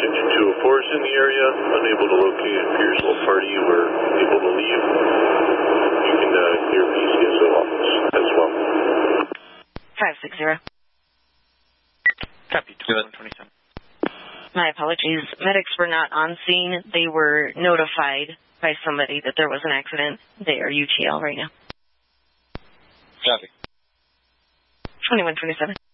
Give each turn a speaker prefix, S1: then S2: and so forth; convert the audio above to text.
S1: Engine 204 is in the area, unable to locate a Pearsall party or able to leave. You can hear PCSO office as well.
S2: 560.
S3: Copy, 2127.
S2: My apologies. Medics were not on scene. They were notified by somebody that there was an accident. They are UTL right now.
S3: Copy.
S2: 2127.